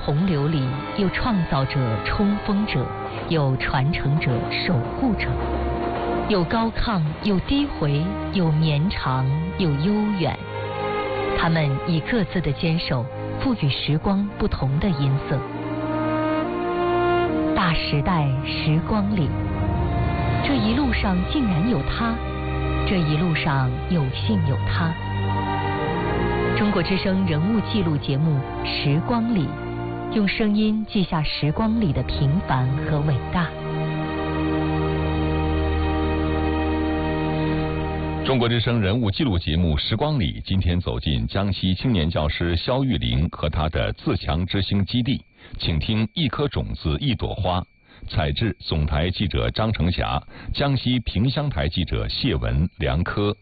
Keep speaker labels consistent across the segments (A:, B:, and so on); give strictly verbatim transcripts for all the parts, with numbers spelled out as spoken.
A: 洪流里，有创造者、冲锋者，有传承者、守护者，有高亢，有低回，有绵长，有悠远。他们以各自的坚守，赋予时光不同的音色。大时代时光里，这一路上竟然有他，这一路上有幸有他。中国之声人物记录节目《时光里》，用声音记下时光里的平凡和伟大。
B: 中国之声人物记录节目《时光里》今天走进江西青年教师肖玉玲和她的自强之星基地，请听一颗种子一朵花。采制总台记者张成霞，江西萍乡台记者谢文、梁科。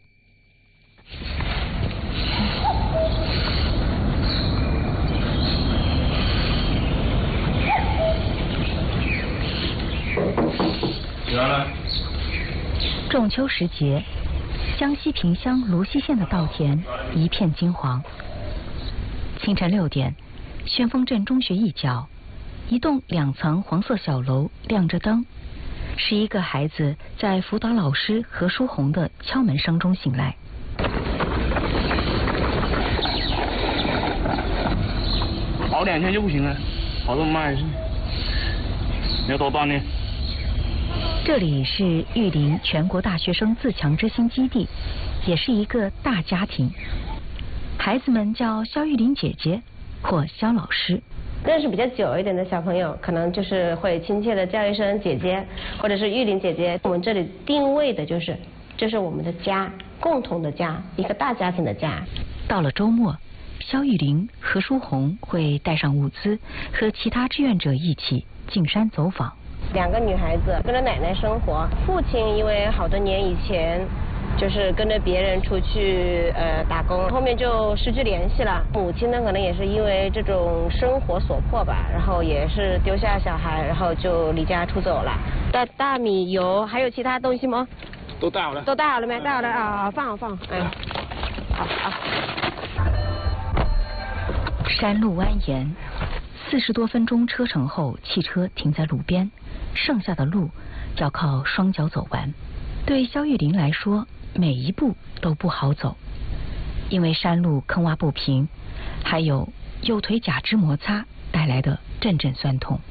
A: 仲秋时节，江西萍乡芦溪县的稻田一片金黄。清晨六点，旋风镇中学一角，一栋两层黄色小楼亮着灯，是一个孩子在辅导老师何书红的敲门声中醒来。
C: 熬两天就不行了，跑这么慢是要多锻炼。
A: 这里是玉林全国大学生自强之星基地，也是一个大家庭。孩子们叫肖玉林姐姐或肖老师。
D: 认识比较久一点的小朋友，可能就是会亲切的叫一声姐姐，或者是玉林姐姐。我们这里定位的就是，这是我们的家，共同的家，一个大家庭的家。
A: 到了周末，肖玉林、何书红会带上物资，和其他志愿者一起进山走访。
D: 两个女孩子跟着奶奶生活，父亲因为好多年以前就是跟着别人出去呃打工，后面就失去联系了。母亲呢，可能也是因为这种生活所迫吧，然后也是丢下小孩，然后就离家出走了。带大米、油，还有其他东西吗？
C: 都带好了。
D: 都带好了没？带好了啊，放好放好。哎，好好。
A: 山路蜿蜒，四十多分钟车程后，汽车停在路边，剩下的路要靠双脚走完。对肖玉林来说，每一步都不好走，因为山路坑洼不平，还有右腿假肢摩擦带来的阵阵酸痛。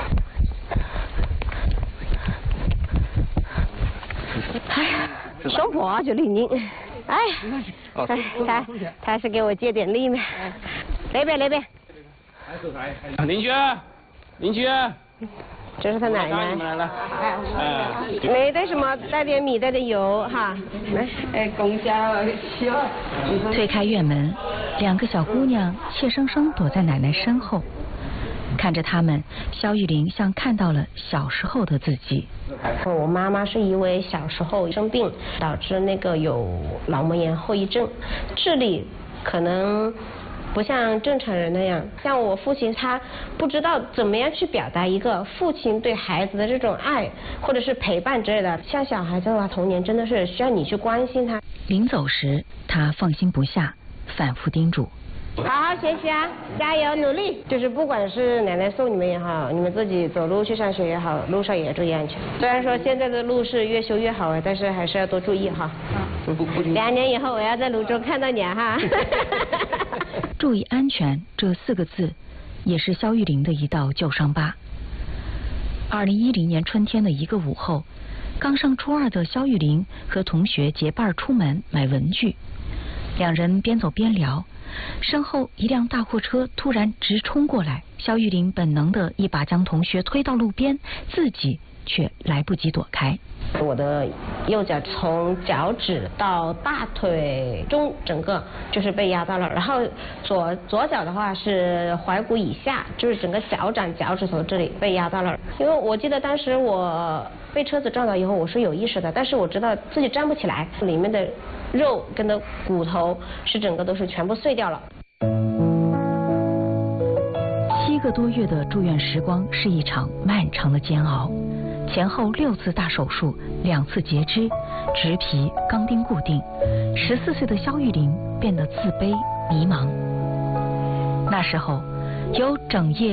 D: 哎呀，手跛就灵灵。哎，哎，他他是给我借点力嘛。那边那边。
C: 邻居，邻居。
D: 这是他奶奶。
C: 你们来了。
D: 哎，没带什么，带点米，带点油哈。来，哎，公交去。
A: 推开院门，两个小姑娘怯生生躲在奶奶身后，看着他们，肖玉林像看到了小时候的自己。
D: 我妈妈是因为小时候生病，导致那个有脑膜炎后遗症，智力可能不像正常人那样。像我父亲，他不知道怎么样去表达一个父亲对孩子的这种爱或者是陪伴之类的。像小孩子的话，童年真的是需要你去关心他。
A: 临走时，他放心不下，反复叮嘱。
D: 好好学习啊，加油努力！就是不管是奶奶送你们也好，你们自己走路去上学也好，路上也要注意安全。虽然说现在的路是越修越好啊，但是还是要多注意哈。嗯，两年以后我要在泸州看到你哈。
A: 注意安全这四个字，也是肖玉林的一道旧伤疤。二零一零年春天的一个午后，刚上初二的肖玉林和同学结伴出门买文具，两人边走边聊。身后一辆大货车突然直冲过来，肖玉林本能的一把将同学推到路边，自己却来不及躲开。
D: 我的右脚从脚趾到大腿中整个就是被压到了，然后左左脚的话是踝骨以下，就是整个脚掌脚趾头这里被压到了。因为我记得当时我被车子撞到以后，我是有意识的，但是我知道自己站不起来，里面的肉跟的骨头是整个都是全部碎掉了。
A: 七个多月的住院时光是一场漫长的煎熬，前后六次大手术，两次截肢，植皮、钢钉固定。十四岁的肖玉林变得自卑、迷茫。那时候，有整夜